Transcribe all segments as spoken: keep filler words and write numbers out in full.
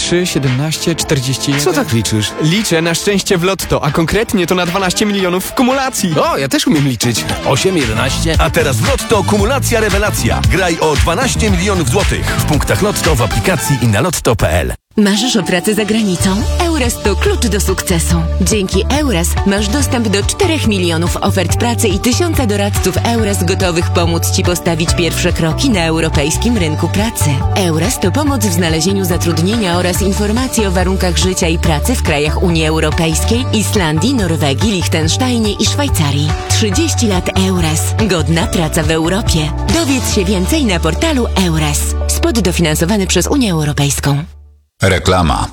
trzy, siedemnaście, czterdzieści jeden. Co tak liczysz? Liczę na szczęście w lotto, a konkretnie to na dwanaście milionów w kumulacji. O, ja też umiem liczyć. osiem, jedenaście. A teraz w Lotto kumulacja rewelacja. Graj o dwanaście milionów złotych w punktach Lotto, w aplikacji i na lotto kropka p l. Marzysz o pracy za granicą? Eures to klucz do sukcesu. Dzięki Eures masz dostęp do czterech milionów ofert pracy i tysiąca doradców Eures gotowych pomóc Ci postawić pierwsze kroki na europejskim rynku pracy. Eures to pomoc w znalezieniu zatrudnienia oraz informacje o warunkach życia i pracy w krajach Unii Europejskiej, Islandii, Norwegii, Liechtensteinie i Szwajcarii. trzydzieści lat Eures. Godna praca w Europie. Dowiedz się więcej na portalu Eures. Spot dofinansowany przez Unię Europejską. Reklama.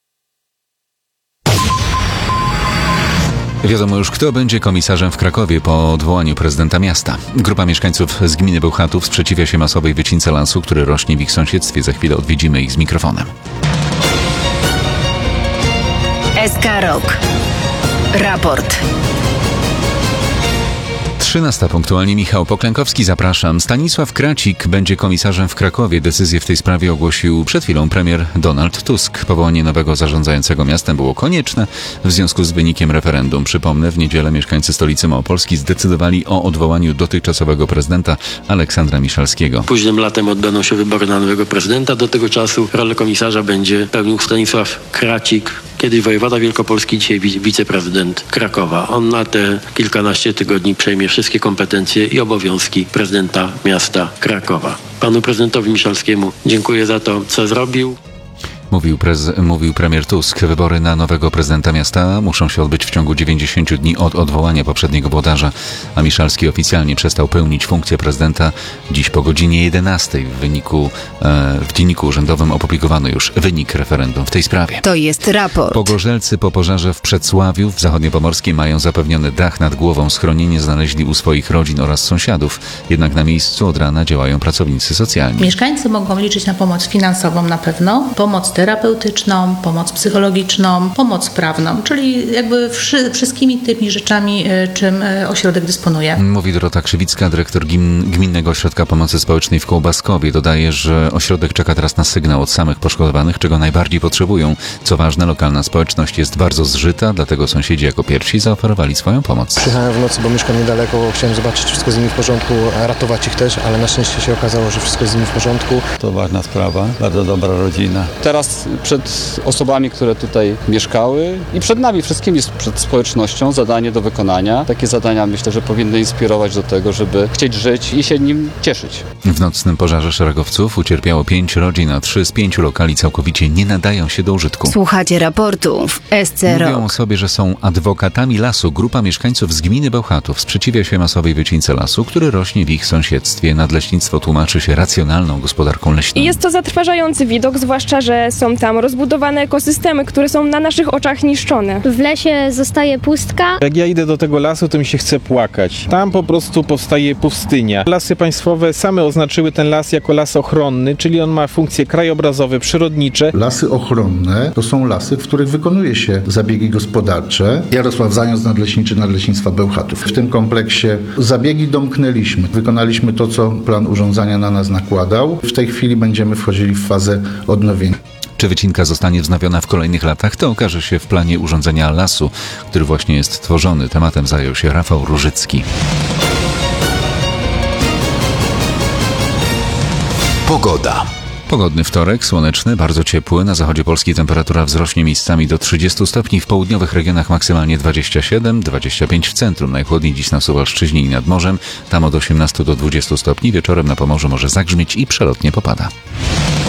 Wiadomo już, kto będzie komisarzem w Krakowie po odwołaniu prezydenta miasta. Grupa mieszkańców z gminy Bełchatów sprzeciwia się masowej wycince lasu, który rośnie w ich sąsiedztwie. Za chwilę odwiedzimy ich z mikrofonem. S K Rok. Raport. trzynasta punktualnie. Michał Poklękowski, zapraszam. Stanisław Kracik będzie komisarzem w Krakowie. Decyzję w tej sprawie ogłosił przed chwilą premier Donald Tusk. Powołanie nowego zarządzającego miastem było konieczne w związku z wynikiem referendum. Przypomnę, w niedzielę mieszkańcy stolicy Małopolski zdecydowali o odwołaniu dotychczasowego prezydenta Aleksandra Miszalskiego. Późnym latem odbędą się wybory na nowego prezydenta. Do tego czasu rolę komisarza będzie pełnił Stanisław Kracik, kiedyś wojewoda wielkopolski, dzisiaj wiceprezydent Krakowa. On na te kilkanaście tygodni przejmie wszystkie kompetencje i obowiązki prezydenta miasta Krakowa. Panu prezydentowi Miszalskiemu dziękuję za to, co zrobił. Mówił, prez, mówił premier Tusk. Wybory na nowego prezydenta miasta muszą się odbyć w ciągu dziewięćdziesięciu dni od odwołania poprzedniego włodarza, a Miszalski oficjalnie przestał pełnić funkcję prezydenta dziś po godzinie jedenastej. W wyniku, e, w dzienniku urzędowym opublikowano już wynik referendum w tej sprawie. To jest raport. Pogorzelcy po pożarze w Przedsławiu w Zachodniopomorskiej mają zapewniony dach nad głową. Schronienie znaleźli u swoich rodzin oraz sąsiadów. Jednak na miejscu od rana działają pracownicy socjalni. Mieszkańcy mogą liczyć na pomoc finansową na pewno, pomoc terapeutyczną, pomoc psychologiczną, pomoc prawną, czyli jakby wszy, wszystkimi tymi rzeczami, czym ośrodek dysponuje. Mówi Dorota Krzywicka, dyrektor gmin, Gminnego Ośrodka Pomocy Społecznej w Kołbaskowie. Dodaje, że ośrodek czeka teraz na sygnał od samych poszkodowanych, czego najbardziej potrzebują. Co ważne, lokalna społeczność jest bardzo zżyta, dlatego sąsiedzi jako pierwsi zaoferowali swoją pomoc. Przyjechałem w nocy, bo mieszkam niedaleko, chciałem zobaczyć, czy wszystko z nimi w porządku, ratować ich też, ale na szczęście się okazało, że wszystko jest z nimi w porządku. To ważna sprawa, bardzo dobra rodzina. Teraz przed osobami, które tutaj mieszkały i przed nami wszystkimi, przed społecznością zadanie do wykonania. Takie zadania myślę, że powinny inspirować do tego, żeby chcieć żyć i się nim cieszyć. W nocnym pożarze szeregowców ucierpiało pięć rodzin, a trzy z pięciu lokali całkowicie nie nadają się do użytku. Słuchacie raportu w S C Rok. Mówią o sobie, że są adwokatami lasu. Grupa mieszkańców z gminy Bełchatów sprzeciwia się masowej wycince lasu, który rośnie w ich sąsiedztwie. Nadleśnictwo tłumaczy się racjonalną gospodarką leśną. Jest to zatrważający widok, zwłaszcza, że są tam rozbudowane ekosystemy, które są na naszych oczach niszczone. W lesie zostaje pustka. Jak ja idę do tego lasu, to mi się chce płakać. Tam po prostu powstaje pustynia. Lasy państwowe same oznaczyły ten las jako las ochronny, czyli on ma funkcje krajobrazowe, przyrodnicze. Lasy ochronne to są lasy, w których wykonuje się zabiegi gospodarcze. Jarosław Zając, nadleśniczy Nadleśnictwa Bełchatów. W tym kompleksie zabiegi domknęliśmy. Wykonaliśmy to, co plan urządzania na nas nakładał. W tej chwili będziemy wchodzili w fazę odnowienia. Czy wycinka zostanie wznowiona w kolejnych latach, to okaże się w planie urządzenia lasu, który właśnie jest tworzony. Tematem zajął się Rafał Różycki. Pogoda. Pogodny wtorek, słoneczny, bardzo ciepły. Na zachodzie Polski temperatura wzrośnie miejscami do trzydziestu stopni, w południowych regionach maksymalnie dwadzieścia siedem, dwadzieścia pięć w centrum. Najchłodniej dziś na Suwalszczyźnie i nad morzem, tam od osiemnastu do dwudziestu stopni. Wieczorem na Pomorzu może zagrzmieć i przelotnie popada.